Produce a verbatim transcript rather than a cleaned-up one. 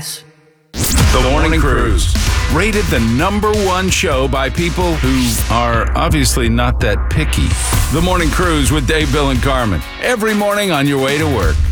The Morning Cruise, rated the number one show by people who are obviously not that picky. The Morning Cruise with Dave, Bill, and Carmen. Every morning on your way to work.